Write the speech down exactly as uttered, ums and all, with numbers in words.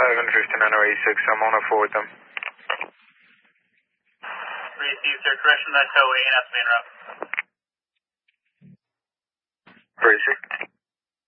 eleven fifty-nine oh eighty-six, I'm on a four with them. Received, sir. Correction, that's O A and S main route.